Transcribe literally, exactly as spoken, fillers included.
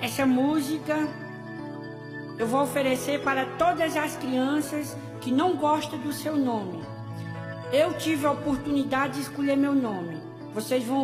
Essa música eu vou oferecer para todas as crianças que não gostam do seu nome. Eu tive a oportunidade de escolher meu nome. Vocês vão